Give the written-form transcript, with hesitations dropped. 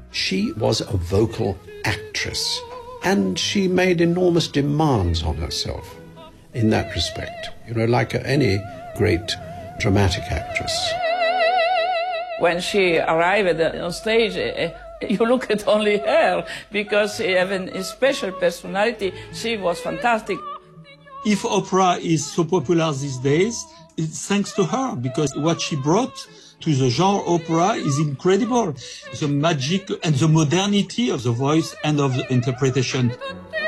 She was a vocal actress, and she made enormous demands on herself in that respect, like any great dramatic actress. When she arrived on stage, you look at only her, because she had a special personality. She was fantastic. If opera is so popular these days, it's thanks to her, because what she brought to the genre opera is incredible. The magic and the modernity of the voice and of the interpretation.